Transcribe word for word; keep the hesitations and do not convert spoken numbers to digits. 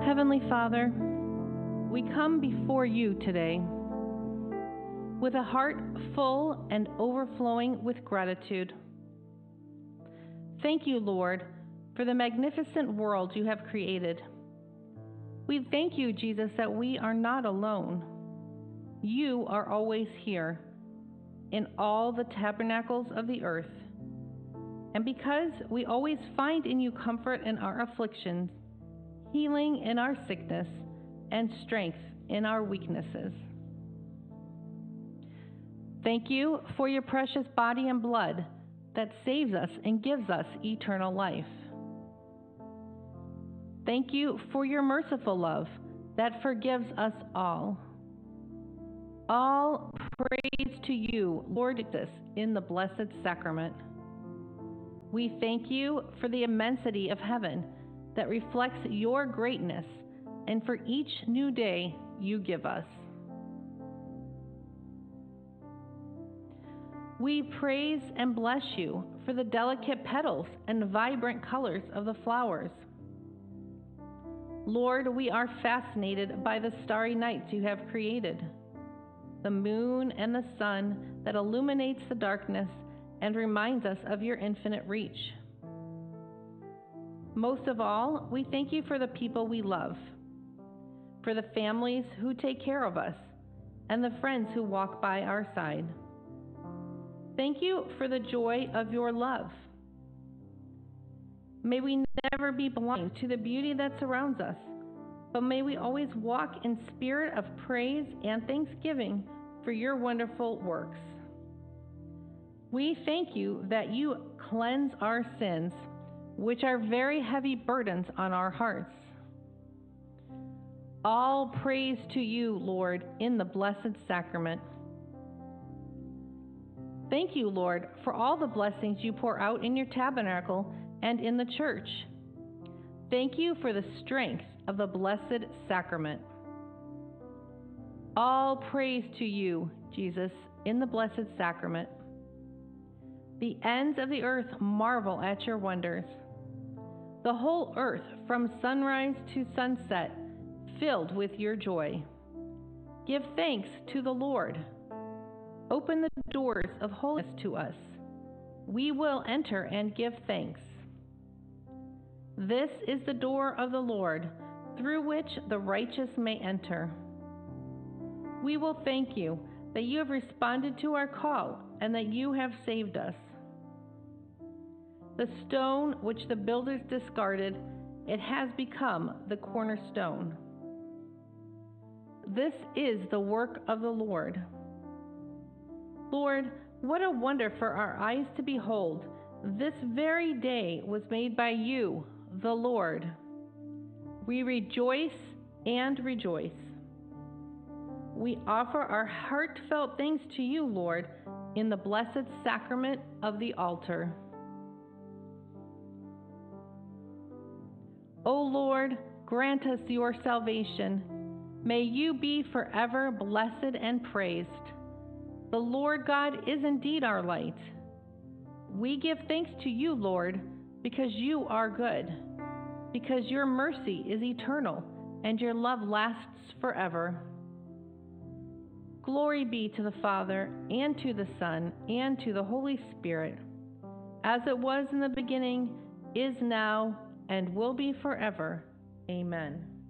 Heavenly Father, we come before you today with a heart full and overflowing with gratitude. Thank you, Lord, for the magnificent world you have created. We thank you, Jesus, that we are not alone. You are always here in all the tabernacles of the earth. And because we always find in you comfort in our afflictions, healing in our sickness, and strength in our weaknesses. Thank you for your precious body and blood that saves us and gives us eternal life. Thank you for your merciful love that forgives us all. All praise to you, Lord Jesus, in the Blessed Sacrament. We thank you for the immensity of heaven that reflects your greatness, and for each new day you give us. We praise and bless you for the delicate petals and vibrant colors of the flowers. Lord, we are fascinated by the starry nights you have created, the moon and the sun that illuminates the darkness and reminds us of your infinite reach. Most of all, we thank you for the people we love, for the families who take care of us, and the friends who walk by our side. Thank you for the joy of your love. May we never be blind to the beauty that surrounds us, but may we always walk in spirit of praise and thanksgiving for your wonderful works. We thank you that you cleanse our sins, which are very heavy burdens on our hearts. All praise to you, Lord, in the Blessed Sacrament. Thank you, Lord, for all the blessings you pour out in your tabernacle and in the church. Thank you for the strength of the Blessed Sacrament. All praise to you, Jesus, in the Blessed Sacrament. The ends of the earth marvel at your wonders. The whole earth, from sunrise to sunset, filled with your joy. Give thanks to the Lord. Open the doors of holiness to us. We will enter and give thanks. This is the door of the Lord, through which the righteous may enter. We will thank you that you have responded to our call and that you have saved us. The stone which the builders discarded, it has become the cornerstone. This is the work of the Lord. Lord, what a wonder for our eyes to behold. This very day was made by you, the Lord. We rejoice and rejoice. We offer our heartfelt thanks to you, Lord, in the Blessed Sacrament of the altar. O Lord, grant us your salvation. May you be forever blessed and praised. The Lord God is indeed our light. We give thanks to you, Lord, because you are good, because your mercy is eternal and your love lasts forever. Glory be to the Father, and to the Son, and to the Holy Spirit, as it was in the beginning, is now, and will be forever. Amen.